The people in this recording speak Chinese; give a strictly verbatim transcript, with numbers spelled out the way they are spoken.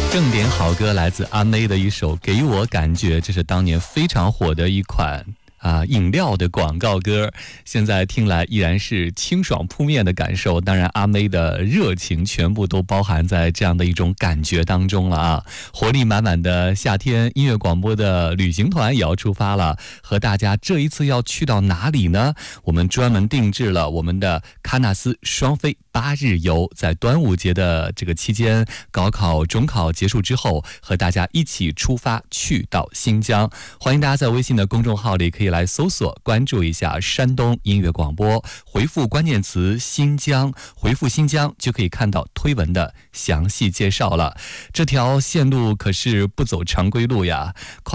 正点好歌来自阿妹的一首《给我感觉》，这是当年非常火的一款啊，饮料的广告歌，现在听来依然是清爽扑面的感受。当然，阿妹的热情全部都包含在这样的一种感觉当中了啊！活力满满的夏天，音乐广播的旅行团也要出发了，和大家这一次要去到哪里呢？我们专门定制了我们的喀纳斯双飞八日游，在端午节的这个期间，高考、中考结束之后，和大家一起出发去到新疆。欢迎大家在微信的公众号里可以来搜索关注一下山东音乐广播，回复关键词新疆，回复新疆就可以看到推文的详细介绍了。这条线路可是不走常规路呀，